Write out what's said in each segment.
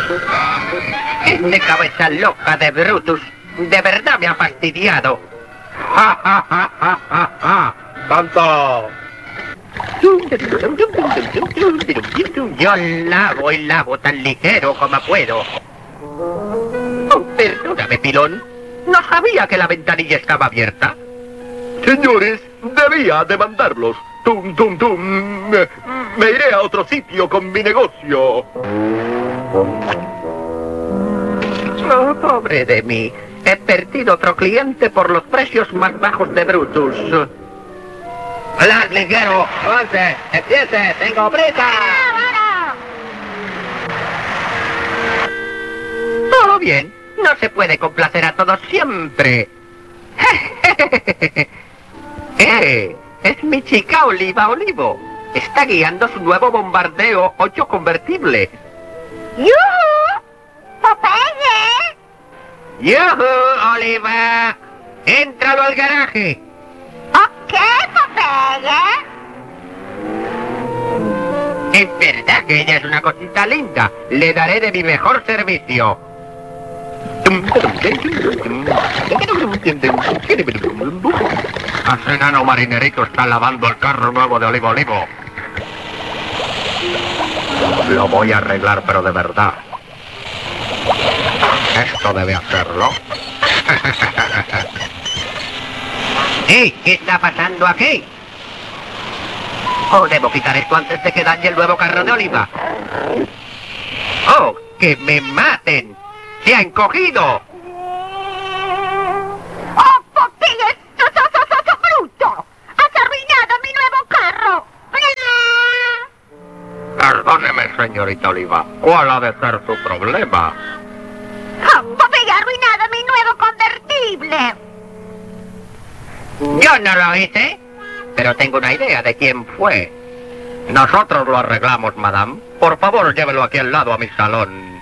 Este cabeza loca de Brutus de verdad me ha fastidiado. ¡Ja, ja, ja, ja, ja, ja! ¡Tanto! Yo lavo y lavo tan ligero como puedo. Oh, perdóname, Pilón. No sabía que la ventanilla estaba abierta. Señores, debía demandarlos. Tum, tum, tum. Me iré a otro sitio con mi negocio. Oh, pobre de mí. He perdido otro cliente por los precios más bajos de Brutus. ¡Hola, ligero! ¡Avance! ¡Empiece! ¡Tengo prisa! Todo bien. No se puede complacer a todos siempre. Es mi chica Oliva Olivo. Está guiando su nuevo bombardeo 8 convertible. ¡Yuhu! ¡Popeye! ¡Yuhu, Oliva! ¡Éntralo al garaje! ¿Ok, Popeye? Es verdad que ella es una cosita linda. Le daré de mi mejor servicio. Ese enano marinerito está lavando el carro nuevo de Olivo Olivo. Lo voy a arreglar, pero de verdad. Esto debe hacerlo. ¡Hey! ¿Qué está pasando aquí? Oh, debo quitar esto antes de que dañe el nuevo carro de Oliva. ¡Oh! ¡Que me maten! ¡Se ha encogido! ¡Oh, Popeye! ¡Bruto! ¡Has arruinado mi nuevo carro! Perdóneme, señorita Oliva. ¿Cuál ha de ser su problema? ¡Oh, Popeye ha arruinado mi nuevo convertible! Yo no lo hice, pero tengo una idea de quién fue. Nosotros lo arreglamos, madame. Por favor, llévelo aquí al lado a mi salón.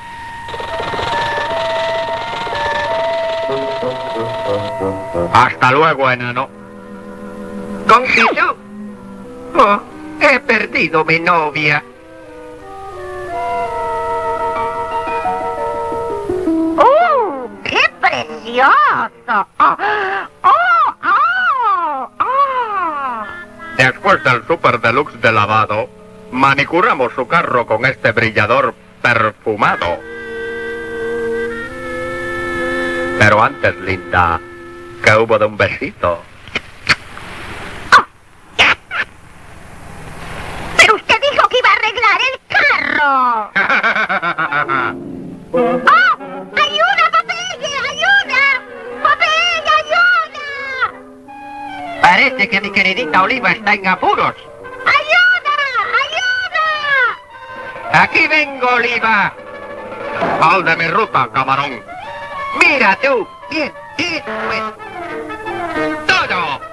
Hasta luego, enano. ¿Con Jesús? Oh, he perdido mi novia. ¡Qué precioso! ¡Oh! Después del Super Deluxe de lavado, manicuramos su carro con este brillador perfumado. Pero antes, linda, ¿qué hubo de un besito? ¡Pero usted dijo que iba a arreglar el carro! ¡Oh! ¡Ayuda, Popeye! ¡Ayuda! ¡Popeye, ayuda! Parece que mi queridita Oliva está en apuros. ¡Ayuda! ¡Ayuda! ¡Aquí vengo, Oliva! ¡Al de mi ruta, camarón! ¡Mira tú! ¡Bien! ¡Bien! ¡Pues! ¡Todo!